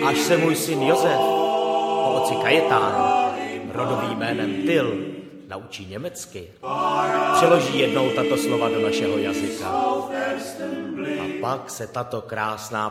Až se můj syn Josef po otci Kajetánu, rodovým jménem Tyl, naučí německy, přeloží jednou tato slova do našeho jazyka. A pak se tato krásná